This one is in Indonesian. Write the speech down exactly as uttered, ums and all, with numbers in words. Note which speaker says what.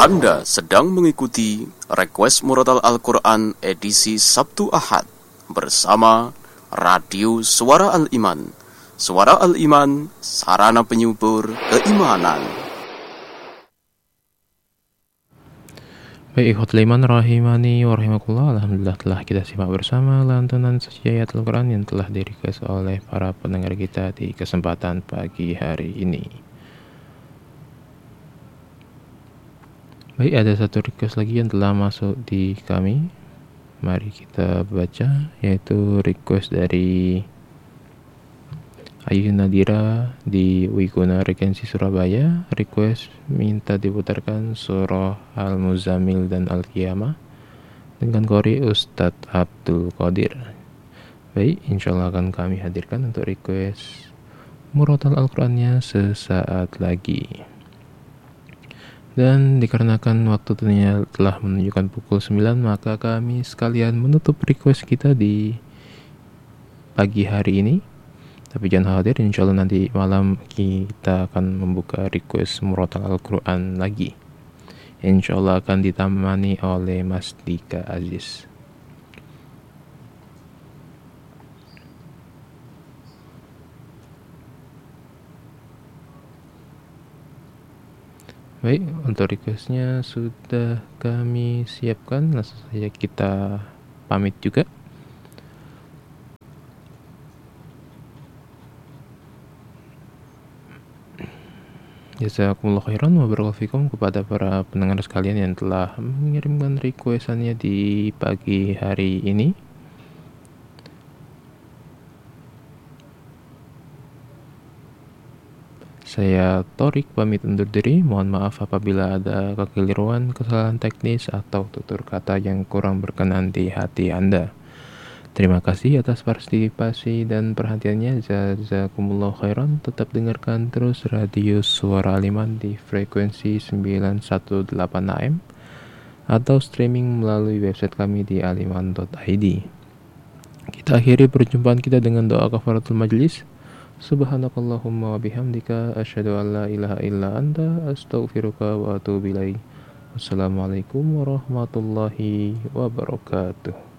Speaker 1: Anda sedang mengikuti Request Murotal Al-Quran edisi Sabtu Ahad bersama Radio Suara Al-Iman. Suara Al-Iman, sarana penyubur keimanan.
Speaker 2: Baik, ikhwatul iman rahimani wa rahimakumullah. Alhamdulillah telah kita simak bersama lantunan suci ayat Al-Quran yang telah di-request oleh para pendengar kita di kesempatan pagi hari ini. Baik, ada satu request lagi yang telah masuk di kami. Mari kita baca, yaitu request dari Ayu Nadira di Wiguna Regensi Surabaya. Request minta diputarkan surah Al-Muzammil dan Al-Qiyamah dengan qori Ustadz Abdul Qadir. Baik, insyaallah akan kami hadirkan untuk request murotal Al-Qurannya sesaat lagi. Dan dikarenakan waktu tentunya telah menunjukkan pukul sembilan, maka kami sekalian menutup request kita di pagi hari ini. Tapi jangan khawatir, insyaallah nanti malam kita akan membuka request murotal Al-Quran lagi. Insyaallah akan ditemani oleh Mas Dika Aziz. Baik, untuk requestnya sudah kami siapkan. Langsung saja kita pamit juga. Jazakumullah khairan wa barakallahu fikum kepada para pendengar sekalian yang telah mengirimkan requestannya di pagi hari ini. Saya Torik pamit undur diri. Mohon maaf apabila ada kekeliruan, kesalahan teknis atau tutur kata yang kurang berkenan di hati Anda. Terima kasih atas partisipasi dan perhatiannya. Jazakumullah khairan. Tetap dengarkan terus Radio Suara Al-Iman di frekuensi sembilan satu delapan A M atau streaming melalui website kami di aliman dot i d. Kita akhiri perjumpaan kita dengan doa kafaratul majlis. Subhanakallahumma wa bihamdika asyhadu an la ilaha illa anta astaghfiruka wa atubu ilaik. Wassalamualaikum warahmatullahi wabarakatuh.